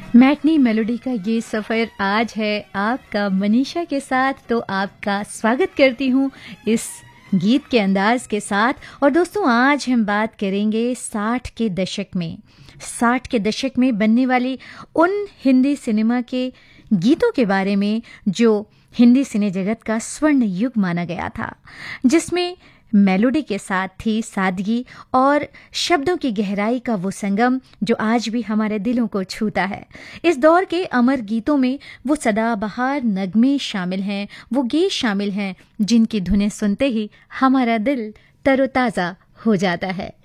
Matinee melody का ये सफ़र आज है आपका मनीषा के साथ। तो आपका स्वागत करती हूँ इस गीत के अंदाज के साथ। और दोस्तों, आज हम बात करेंगे 60 के दशक में बनने वाली उन हिंदी सिनेमा के गीतों के बारे में जो हिंदी सिने जगत का स्वर्ण युग माना गया था, जिसमें मेलोडी के साथ थी सादगी और शब्दों की गहराई का वो संगम जो आज भी हमारे दिलों को छूता है। इस दौर के अमर गीतों में वो सदाबहार नगमे शामिल हैं, वो गीत शामिल हैं जिनकी धुनें सुनते ही हमारा दिल तरोताज़ा हो जाता है।